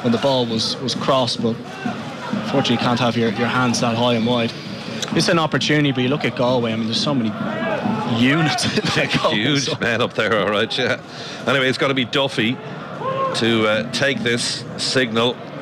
when the ball was crossed, but unfortunately you can't have your hands that high and wide. It's an opportunity, but you look at Galway, I mean, there's so many units in that Galway, huge men up there, all right, yeah. Anyway, it's got to be Duffy to take this signal.